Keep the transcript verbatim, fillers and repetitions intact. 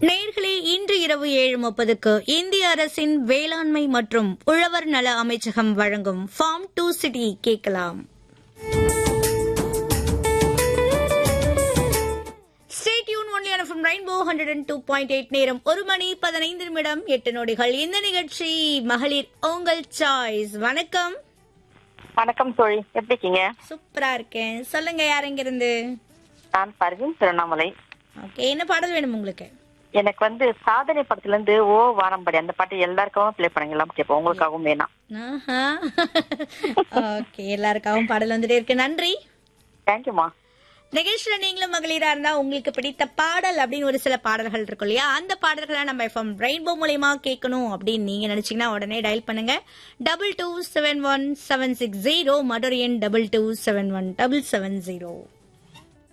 நேர்களே, இன்று இரவு ஏழு முப்பதுக்கு இந்திய அரசின் வேளாண்மை மற்றும் உழவர் நல அமைச்சகம் வழங்கும் ஃபார்ம் டு சிட்டி கேட்கலாம். Stay tuned only on from Rainbow one oh two point eight. நேரம் ஒரு மணி பதினைந்து நிமிடம் எட்டு நொடிகள். இந்த நிகழ்ச்சி மகளிர் உங்கள் சாய்ஸ். வணக்கம். வணக்கம் தோழி, எப்படி இருக்கீங்க? சூப்பரா இருக்கேன். சொல்லுங்க, யார் எங்க இருந்து? நான் பர்வீன், திருவண்ணாமலை. ஓகே, என்ன பாடல் வேணும் உங்களுக்கு? எனக்கு வந்து சாதனை படத்துல இருந்து ஓ வானம்படி அந்த பாட்டு எல்லாருக்காகவும் பிளே பண்ணுங்கலாம் கேட்போம். உங்களுக்காகவும் வேணாம். ஓகே, எல்லாருக்காகவும் பாடல் வந்துட்டே இருக்கு. நன்றி. தேங்க்யூமா. நிகழ்ச்சியில நீங்களும் மகளிரா இருந்தா உங்களுக்கு பிடித்த பாடல் அப்படின்னு ஒரு சில பாடல்கள் இருக்கும் இல்லையா, அந்த பாடல்களை நம்ம எஃப்எம் ரெயின்போ மூலமா கேட்கணும் அப்படின்னு நீங்க நினைச்சீங்கன்னா உடனே டயல் பண்ணுங்க double two seven one seven six zero Madurai எண் double two seven one double seven zero.